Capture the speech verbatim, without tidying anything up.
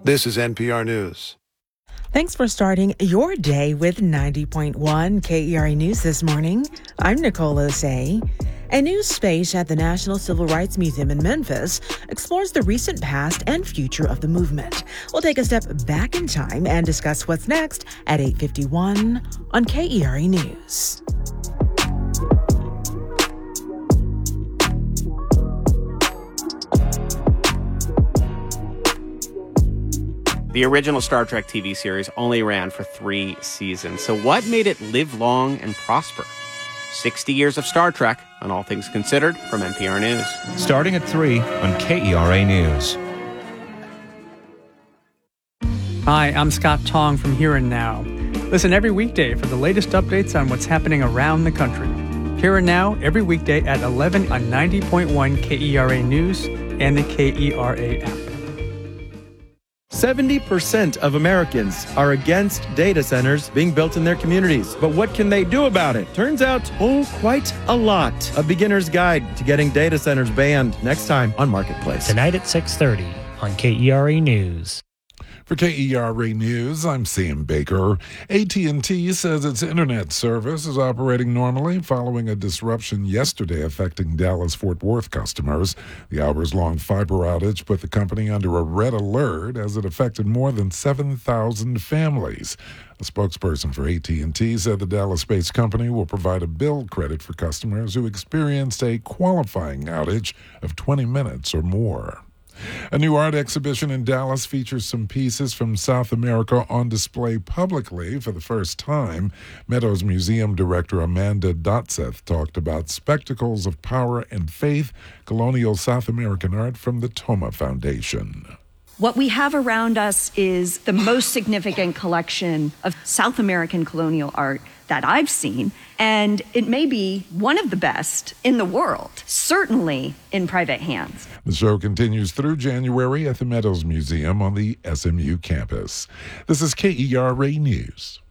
This is N P R News. Thanks for starting your day with ninety point one K E R A News this morning. I'm Nicole Osei. A new space at the National Civil Rights Museum in Memphis explores the recent past and future of the movement. We'll take a step back in time and discuss what's next at eight fifty-one on K E R A News. The original Star Trek T V series only ran for three seasons. So what made it live long and prosper? sixty years of Star Trek on All Things Considered from N P R News. Starting at three on K E R A News. Hi, I'm Scott Tong from Here and Now. Listen every weekday for the latest updates on what's happening around the country. Here and Now every weekday at eleven on ninety point one K E R A News and the K E R A app. seventy percent of Americans are against data centers being built in their communities. But what can they do about it? Turns out, oh, quite a lot. A beginner's guide to getting data centers banned next time on Marketplace. Tonight at six thirty on K E R A News. For K E R A News, I'm Sam Baker. A T and T says its internet service is operating normally following a disruption yesterday affecting Dallas-Fort Worth customers. The hours-long fiber outage put the company under a red alert as it affected more than seven thousand families. A spokesperson for A T and T said the Dallas-based company will provide a bill credit for customers who experienced a qualifying outage of twenty minutes or more. A new art exhibition in Dallas features some pieces from South America on display publicly for the first time. Meadows Museum Director Amanda Dotseth talked about Spectacles of Power and Faith, colonial South American art from the Toma Foundation. What we have around us is the most significant collection of South American colonial art that I've seen, and it may be one of the best in the world, certainly in private hands. The show continues through January at the Meadows Museum on the S M U campus. This is K E R A News.